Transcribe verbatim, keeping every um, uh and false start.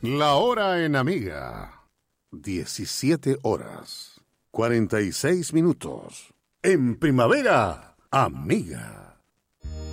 La hora en Amiga, diecisiete horas, cuarenta y seis minutos. En primavera, Amiga.